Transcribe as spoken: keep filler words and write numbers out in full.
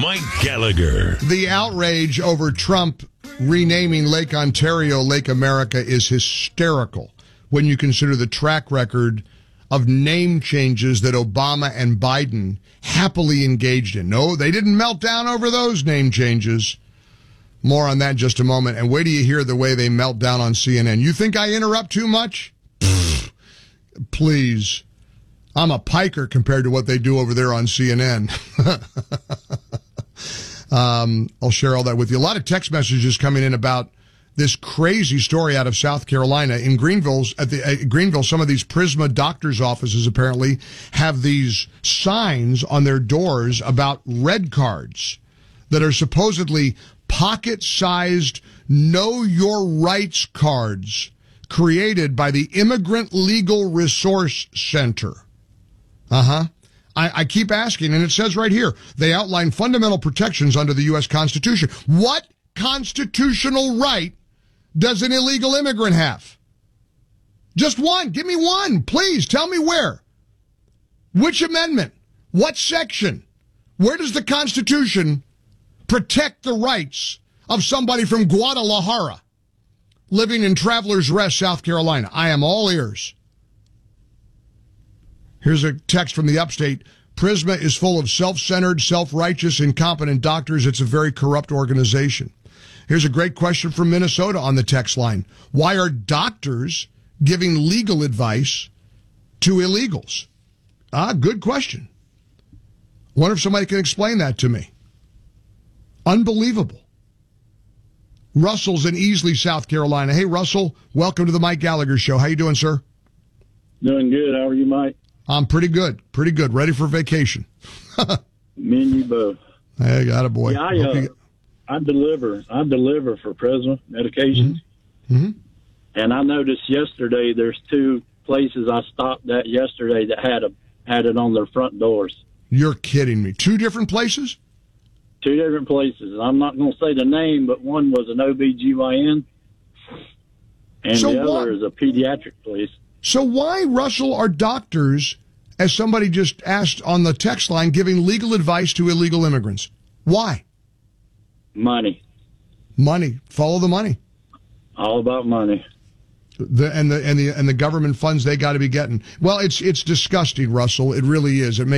Mike Gallagher. The outrage over Trump renaming Lake Ontario Lake America is hysterical when you consider the track record of name changes that Obama and Biden happily engaged in. No, they didn't melt down over those name changes. More on that in just a moment. And wait till you hear the way they melt down on C N N. You think I interrupt too much? Please. I'm a piker compared to what they do over there on C N N. um, I'll share all that with you. A lot of text messages coming in about this crazy story out of South Carolina. In Greenville, at the at Greenville, some of these Prisma doctors' offices apparently have these signs on their doors about red cards that are supposedly pocket-sized Know Your Rights cards created by the Immigrant Legal Resource Center. Uh-huh. I, I keep asking, and it says right here, they outline fundamental protections under the U S Constitution. What constitutional right does an illegal immigrant have? Just one. Give me one. Please tell me where. Which amendment? What section? Where does the Constitution protect the rights of somebody from Guadalajara living in Travelers Rest, South Carolina? I am all ears. Here's a text from the upstate. Prisma is full of self-centered, self-righteous, incompetent doctors. It's a very corrupt organization. Here's a great question from Minnesota on the text line. Why are doctors giving legal advice to illegals? Ah, good question. Wonder if somebody can explain that to me. Unbelievable. Russell's in Easley, South Carolina. Hey, Russell, welcome to the Mike Gallagher Show. How you doing, sir? Doing good. How are you, Mike? I'm pretty good. Pretty good. Ready for vacation. Me and you both. Hey, got it, boy. Yeah, I, uh, you... I deliver. I deliver for Prisma medications. Mm-hmm. Mm-hmm. And I noticed yesterday there's two places I stopped at yesterday that had a had it on their front doors. You're kidding me. Two different places? Two different places. I'm not going to say the name, but one was an O B G Y N, and so the other what? is a pediatric place. So why, Russell, are doctors, as somebody just asked on the text line, giving legal advice to illegal immigrants? Why? Money. Money. Follow the money. All about money. The, and the and the and the government funds they got to be getting. Well, it's it's disgusting, Russell. It really is. It makes